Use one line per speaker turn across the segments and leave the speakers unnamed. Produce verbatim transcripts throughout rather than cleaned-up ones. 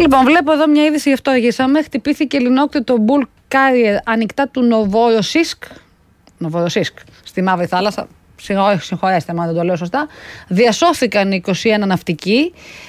Λοιπόν, βλέπω εδώ μια είδηση, γι' αυτό αργήσαμε. Χτυπήθηκε ελληνόκτητο Bull Carrier ανοιχτά του Νοβοροσίσκ. Νοβοροσίσκ, στη Μαύρη Θάλασσα. Συγχωρέστε, αν δεν το λέω σωστά. Διασώθηκαν είκοσι ένα ναυτικοί.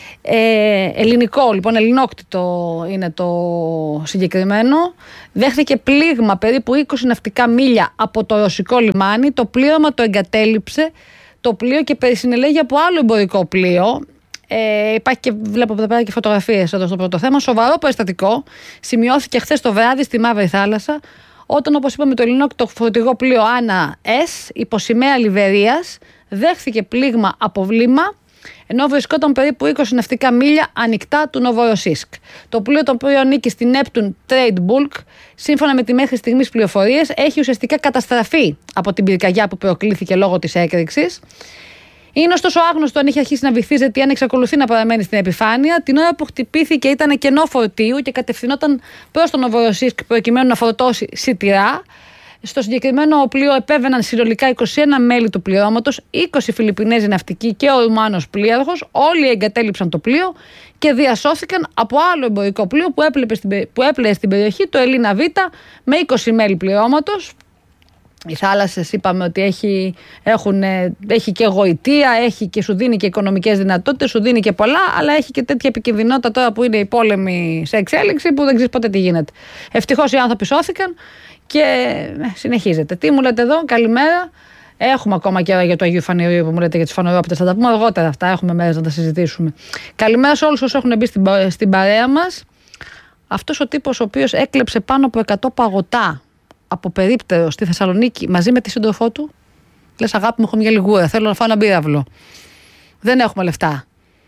Ε, ελληνικό, λοιπόν, ελληνόκτητο είναι το συγκεκριμένο. Δέχθηκε πλήγμα περίπου είκοσι ναυτικά μίλια από το ρωσικό λιμάνι. Το πλοίωμα το εγκατέλειψε το πλοίο και περισυνελέγει από άλλο εμπορικό πλοίο. Ε, υπάρχει και βλέπω εδώ πέρα και φωτογραφίες εδώ στο πρώτο θέμα. Σοβαρό περιστατικό σημειώθηκε χθες το βράδυ στη Μαύρη Θάλασσα, όταν, όπως είπαμε, το ελληνόκτητο φορτηγό πλοίο Άννα S υπό σημαία Λιβερίας δέχθηκε πλήγμα από βλήμα, ενώ βρισκόταν περίπου είκοσι ναυτικά μίλια ανοιχτά του Νοβοροσίσκ. Το πλοίο, το οποίο ανήκει στην Neptune Trade Bulk, σύμφωνα με τη μέχρι στιγμής πληροφορίες, έχει ουσιαστικά καταστραφεί από την πυρκαγιά που προκλήθηκε λόγω της έκρηξης. Είναι ωστόσο άγνωστο αν είχε αρχίσει να βυθίζεται ή αν εξακολουθεί να παραμένει στην επιφάνεια. Την ώρα που χτυπήθηκε ήταν κενό φορτίου και κατευθυνόταν προς τον Νοβοροσίσκ προκειμένου να φορτώσει σιτηρά. Στο συγκεκριμένο πλοίο επέβαιναν συνολικά είκοσι ένα μέλη του πληρώματος, είκοσι Φιλιππινέζοι ναυτικοί και ο Ρουμάνος πλοίαρχος. Όλοι εγκατέλειψαν το πλοίο και διασώθηκαν από άλλο εμπορικό πλοίο που έπλεε, που έπλεε στην περιοχή, το Ελλίνα Β, με είκοσι μέλη πληρώματος. Οι θάλασσες είπαμε ότι έχει, έχουν, έχει και γοητεία, έχει και σου δίνει και οικονομικές δυνατότητες, σου δίνει και πολλά, αλλά έχει και τέτοια επικινδυνότητα τώρα που είναι οι πόλεμοι σε εξέλιξη που δεν ξέρεις ποτέ τι γίνεται. Ευτυχώς οι άνθρωποι σώθηκαν και συνεχίζεται. Τι μου λέτε εδώ, καλημέρα. Έχουμε ακόμα και για το Αγίου Φανηρίου που μου λέτε για τις φανερόπιτες. Θα τα πούμε αργότερα αυτά, έχουμε μέρες να τα συζητήσουμε. Καλημέρα σε όλους όσοι έχουν μπει στην, στην παρέα μας. Αυτός ο τύπος ο οποίος έκλεψε πάνω από εκατό παγωτά από περίπτερο στη Θεσσαλονίκη μαζί με τη σύντροφό του. Λες, αγάπη μου, έχω μια λιγούρα, θέλω να φάω ένα μπύραυλο. Δεν έχουμε λεφτά.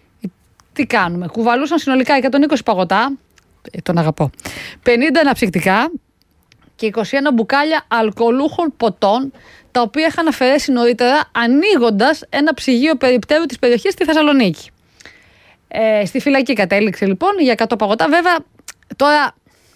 Τι κάνουμε? Κουβαλούσαν συνολικά εκατόν είκοσι παγωτά, τον αγαπώ, πενήντα αναψυκτικά και είκοσι ένα μπουκάλια αλκοολούχων ποτών, τα οποία είχαν αφαιρέσει νωρίτερα ανοίγοντας ένα ψυγείο περιπτέρου της περιοχής στη Θεσσαλονίκη. Ε, στη φυλακή κατέληξε λοιπόν για εκατό παγωτά. Βέβαια, τώρα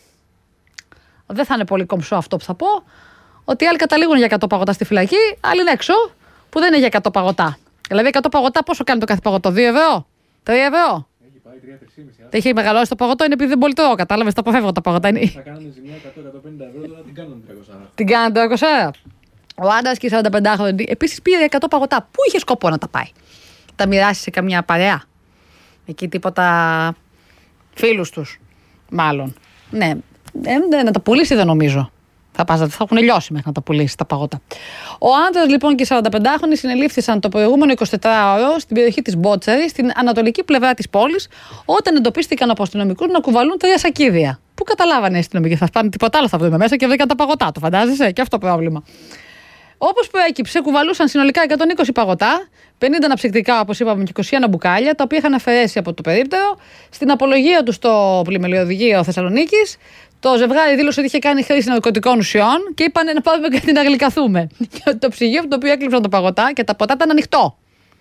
δεν θα είναι πολύ κομψό αυτό που θα πω, ότι άλλοι καταλήγουν για εκατό παγωτά στη φυλακή, άλλοι είναι έξω που δεν είναι για εκατό παγωτά. Δηλαδή, εκατό παγωτά πόσο κάνει το κάθε παγωτό? δύο ευρώ? τρία ευρώ? Έχει πάει τρία με τρία κόμμα πέντε. Έχει μεγαλώσει το παγωτό, είναι επειδή δεν μπορεί το κατάλαβε, τα αποφεύγω τα παγωτά. Θα κάνανε ζημιά εκατό με εκατόν πενήντα ευρώ, τώρα την κάνανε τριακόσια. Την κάνανε τριακόσια. Ο άντρας και η σαρανταπεντάχρονη επίσης πήρε εκατό παγωτά. Πού είχε σκοπό να τα πάει? Τα μοιράσει σε καμιά παρέα? Εκεί τίποτα φίλους τους, μάλλον. Ναι. Ε, να τα πουλήσει δεν νομίζω. Θα, πας, θα έχουν λιώσει μέχρι να τα πουλήσει τα παγωτά. Ο άντρας λοιπόν και οι σαρανταπεντάχρονοι συνελήφθησαν το προηγούμενο εικοσιτετράωρο στην περιοχή της Μπότσαρης, στην ανατολική πλευρά της πόλης, όταν εντοπίστηκαν από αστυνομικούς να κουβαλούν τρία σακίδια. Πού καταλάβανε οι αστυνομικοί? Θα πάνε τίποτα άλλο, θα βρούμε μέσα και βρήκαν τα παγωτά. Το φαντάζεσαι? Και αυτό πρόβλημα. Όπως προέκυψε, κουβαλούσαν συνολικά εκατόν είκοσι παγωτά, πενήντα αναψυκτικά, όπως είπαμε, και είκοσι ένα μπουκάλια, τα οποία είχαν αφαιρέσει από το περίπτερο. Στην απολογία του στο πλημελιωδηγείο Θεσσαλονίκης, το ζευγάρι δήλωσε ότι είχε κάνει χρήση ναρκωτικών ουσιών και είπαν να πάμε κάτι να γλυκαθούμε. Και το ψυγείο από το οποίο έκλειψαν τα παγωτά και τα ποτά ήταν ανοιχτό.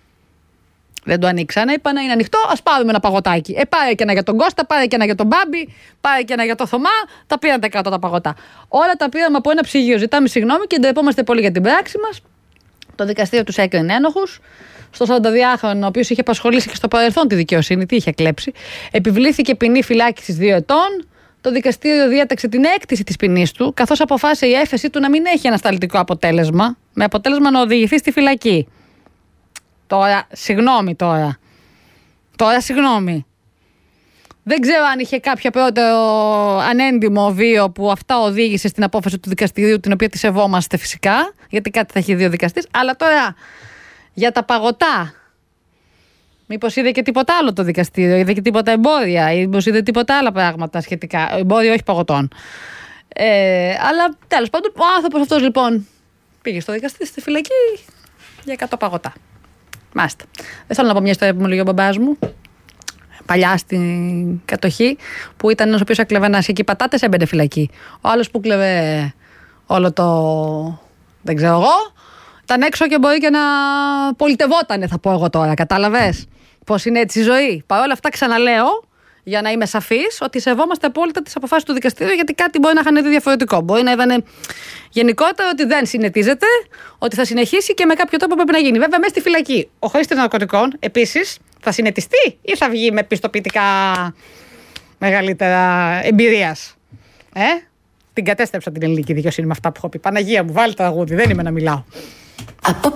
Δεν το ανοίξανε, είπαν είναι ανοιχτό, ας πάρουμε ένα παγωτάκι. Ε, πάρε και ένα για τον Κώστα, πάρε και ένα για τον Μπάμπη, πάρε και ένα για τον Θωμά, τα πήραν τα κάτω τα παγωτά. Όλα τα πήραμε από ένα ψυγείο. Ζητάμε συγγνώμη και ντρεπόμαστε πολύ για την πράξη μας. Το δικαστήριο τους έκρινε ένοχους. Στο σαρανταδυάχρονο, ο οποίος είχε απασχολήσει και στο παρελθόν τη δικαιοσύνη, τι είχε κλέψει, επιβλήθηκε ποινή φυλάκισης δύο ετών. Το δικαστήριο διέταξε την έκτηση της ποινής του, καθώς αποφάσισε η έφεση του να μην έχει ανασταλτικό αποτέλεσμα, με αποτέλεσμα να οδηγηθεί στη φυλακή. Τώρα, συγγνώμη τώρα. Τώρα, συγγνώμη. Δεν ξέρω αν είχε κάποιο πρώτο ανέντιμο βίο που αυτά οδήγησε στην απόφαση του δικαστηρίου, την οποία τη σεβόμαστε φυσικά, γιατί κάτι θα έχει δει ο δικαστής, αλλά τώρα για τα παγωτά. Μήπως είδε και τίποτα άλλο το δικαστήριο, είδε και τίποτα εμπόρια, ή μήπως είδε τίποτα άλλα πράγματα σχετικά. Εμπόριο όχι παγωτών. Ε, αλλά τέλος πάντων, ο άνθρωπος αυτός λοιπόν πήγε στο δικαστήριο, στη φυλακή για εκατό παγωτά. Μάλιστα. Δεν θέλω να πω μια ιστορία που μου λέγει ο μπαμπάς μου. Παλιά στην κατοχή, που ήταν ένας ο οποίος έκλεβε ένα σίκι πατάτες, έμπαινε φυλακή. Ο άλλος που κλεβε όλο το. Δεν ξέρω εγώ. Ήταν έξω και μπορεί και να πολιτευότανε, θα πω εγώ τώρα. Κατάλαβες πώς είναι έτσι η ζωή? Παρ' όλα αυτά, ξαναλέω, για να είμαι σαφής, ότι σεβόμαστε απόλυτα τις αποφάσεις του δικαστηρίου, γιατί κάτι μπορεί να είχαν δει διαφορετικό. Μπορεί να είδανε γενικότερα ότι δεν συνετίζεται, ότι θα συνεχίσει και με κάποιο τρόπο πρέπει να γίνει. Βέβαια, μέσα στη φυλακή ο χρήστης ναρκωτικών επίσης θα συνετιστεί ή θα βγει με πιστοποιητικά μεγαλύτερα εμπειρίας. Ε? Την κατέστρεψα την ελληνική δικαιοσύνη με αυτά που έχω πει. Παναγία μου, βάλει το αγούδι, δεν είμαι να μιλάω.